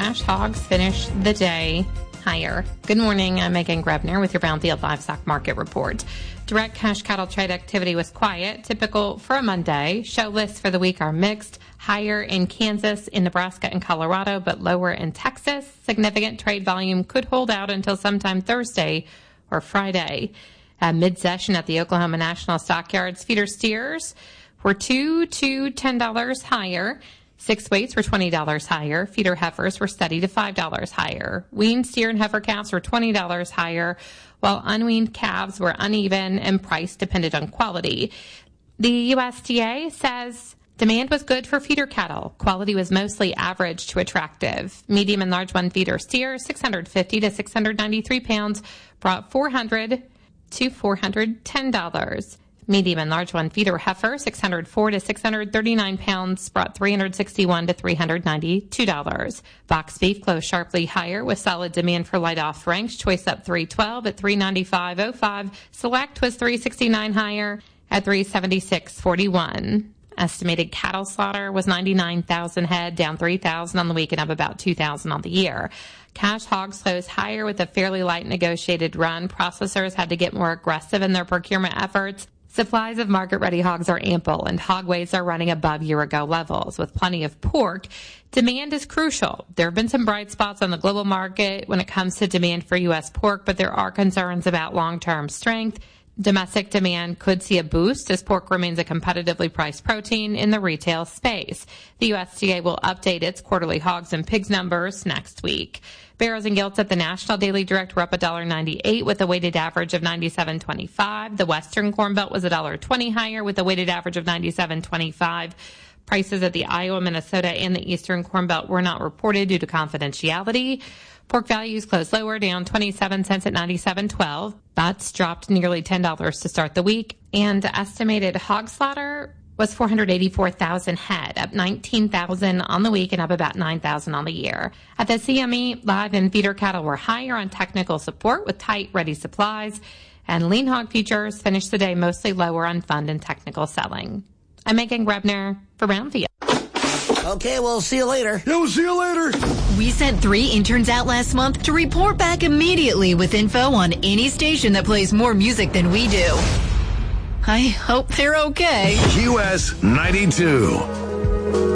cash hogs finish the day higher. Good morning. I'm Megan Grebner with your Brownfield Livestock Market Report. Direct cash cattle trade activity was quiet, typical for a Monday. Show lists for the week are mixed, higher in Kansas, in Nebraska, and Colorado, but lower in Texas. Significant trade volume could hold out until sometime Thursday or Friday. Mid-session at the Oklahoma National Stockyards, feeder steers were $2 to $10 higher. 6 weights were $20 higher. Feeder heifers were steady to $5 higher. Weaned steer and heifer calves were $20 higher, while unweaned calves were uneven and price depended on quality. The USDA says demand was good for feeder cattle. Quality was mostly average to attractive. Medium and large one feeder steers, 650 to 693 pounds, brought $400 to $410. Medium and large one feeder heifer, 604 to 639 pounds, brought $361 to $392. Box beef closed sharply higher with solid demand for light off ranks. Choice up 312 at $395.05. Select was $369 higher at $376.41. Estimated cattle slaughter was 99,000 head, down 3,000 on the week and up about 2,000 on the year. Cash hogs closed higher with a fairly light negotiated run. Processors had to get more aggressive in their procurement efforts. Supplies of market-ready hogs are ample, and hog weights are running above year-ago levels. With plenty of pork, demand is crucial. There have been some bright spots on the global market when it comes to demand for U.S. pork, but there are concerns about long-term strength. Domestic demand could see a boost as pork remains a competitively priced protein in the retail space. The USDA will update its quarterly hogs and pigs numbers next week. Barrows and gilts at the National Daily Direct were up $1.98 with a weighted average of $97.25. The Western Corn Belt was $1.20 higher with a weighted average of $97.25. Prices at the Iowa, Minnesota, and the Eastern Corn Belt were not reported due to confidentiality. Pork values closed lower, down 27 cents at $97.12. Butts dropped nearly $10 to start the week, and the estimated hog slaughter was 484,000 head, up 19,000 on the week and up about 9,000 on the year. At the CME, live and feeder cattle were higher on technical support with tight, ready supplies, and lean hog futures finished the day mostly lower on fund and technical selling. I'm Megan Grebner for Brownfield. Okay, we'll see you later. Yeah, we'll see you later. We sent 3 interns out last month to report back immediately with info on any station that plays more music than we do. I hope they're okay. QS 92.